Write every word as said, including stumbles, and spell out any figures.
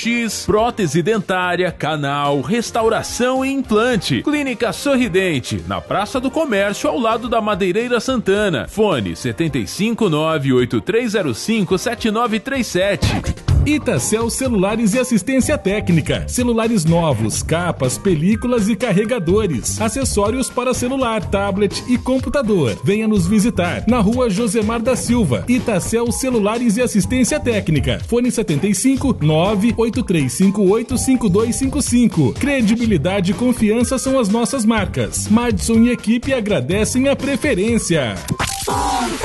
X, prótese dentária, canal, restauração e implante. Clínica Sorridente, na Praça do Comércio, ao lado da Madeireira Santana. Fone sete cinco nove oito três zero cinco sete nove três sete. Itacel Celulares e Assistência Técnica. Celulares novos, capas, películas e carregadores. Acessórios para celular, tablet e computador. Venha nos visitar na rua Josemar da Silva. Itacel Celulares e Assistência Técnica. Fone sete cinco nove oito três cinco oito cinco dois cinco cinco. Credibilidade e confiança são as nossas marcas. Madison e equipe agradecem a preferência.